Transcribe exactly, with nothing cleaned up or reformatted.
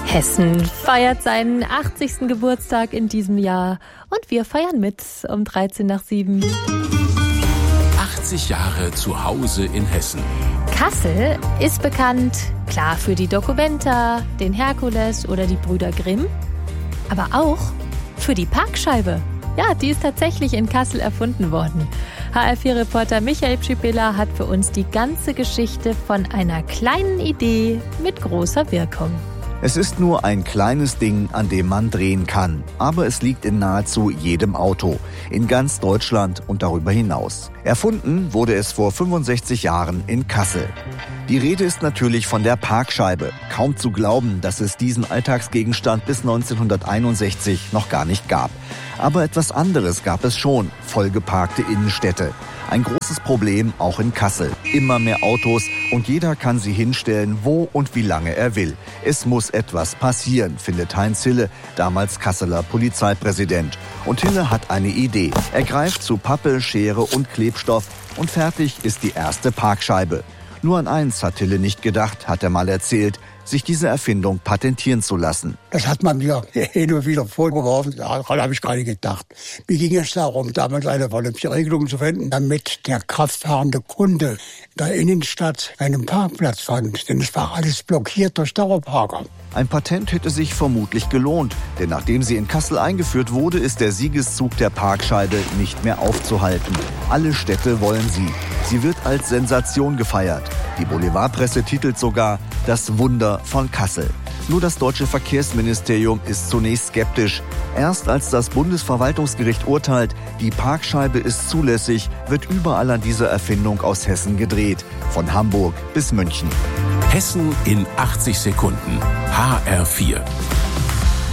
Hessen feiert seinen achtzigsten Geburtstag in diesem Jahr und wir feiern mit um dreizehn nach sieben. achtzig Jahre zu Hause in Hessen. Kassel ist bekannt, klar für die Documenta, den Herkules oder die Brüder Grimm, aber auch für die Parkscheibe. Ja, die ist tatsächlich in Kassel erfunden worden. H R vier Reporter Michael Pschipela hat für uns die ganze Geschichte von einer kleinen Idee mit großer Wirkung. Es ist nur ein kleines Ding, an dem man drehen kann. Aber es liegt in nahezu jedem Auto. In ganz Deutschland und darüber hinaus. Erfunden wurde es vor fünfundsechzig Jahren in Kassel. Die Rede ist natürlich von der Parkscheibe. Kaum zu glauben, dass es diesen Alltagsgegenstand bis neunzehnhunderteinundsechzig noch gar nicht gab. Aber etwas anderes gab es schon. Vollgeparkte Innenstädte. Ein großes Problem auch in Kassel. Immer mehr Autos und jeder kann sie hinstellen, wo und wie lange er will. Es muss etwas passieren, findet Heinz Hille, damals Kasseler Polizeipräsident. Und Hille hat eine Idee. Er greift zu Pappe, Schere und Klebstoff und fertig ist die erste Parkscheibe. Nur an eins hat Hille nicht gedacht, hat er mal erzählt, sich diese Erfindung patentieren zu lassen. Das hat man mir hin und wieder vorgeworfen, daran habe ich gar nicht gedacht. Mir ging es darum, damals eine vernünftige Regelung zu finden, damit der kraftfahrende Kunde in der Innenstadt einen Parkplatz fand. Denn es war alles blockiert durch Dauerparker. Ein Patent hätte sich vermutlich gelohnt, denn nachdem sie in Kassel eingeführt wurde, ist der Siegeszug der Parkscheibe nicht mehr aufzuhalten. Alle Städte wollen sie. Sie wird als Sensation gefeiert. Die Boulevardpresse titelt sogar »Das Wunder von Kassel«. Nur das deutsche Verkehrsministerium ist zunächst skeptisch. Erst als das Bundesverwaltungsgericht urteilt, die Parkscheibe ist zulässig, wird überall an dieser Erfindung aus Hessen gedreht. Von Hamburg bis München. Hessen in achtzig Sekunden. H R vier.